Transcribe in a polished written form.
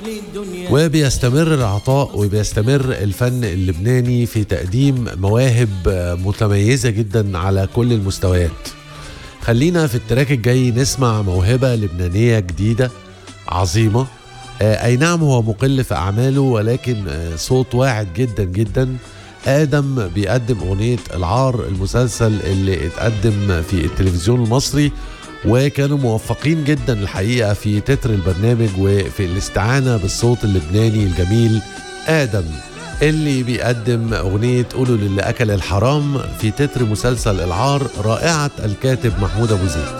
وبيستمر العطاء وبيستمر الفن اللبناني في تقديم مواهب متميزة جدا على كل المستويات. خلينا في التراك الجاي نسمع موهبة لبنانية جديدة عظيمة. أي نعم هو مقل في أعماله ولكن صوت واعد جدا جدا. آدم بيقدم أغنية العار، المسلسل اللي اتقدم في التلفزيون المصري، وكانوا موفقين جدا الحقيقة في تتر البرنامج وفي الاستعانة بالصوت اللبناني الجميل. آدم اللي بيقدم أغنية قولوا للي أكل الحرام في تتر مسلسل العار، رائعة الكاتب محمود أبو زيد.